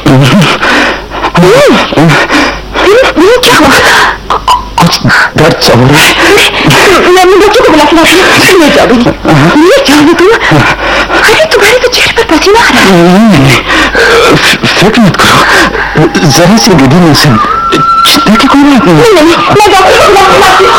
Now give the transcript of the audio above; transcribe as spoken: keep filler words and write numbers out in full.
क्या हुआ? कुछ दर्द सा हो रहा है। मैं बच्चों को बुला के लाती हूँ। ले जाओ ले जाओ तुम। अरे तुम्हारे तो चेहरे पर पसीना आ रहा है। नहीं नहीं, फिक्र मत करो, जरा सी विधि में से देखिए कोई बात नहीं। नहीं नहीं, मैं डॉक्टर को बुला के लाती हूँ।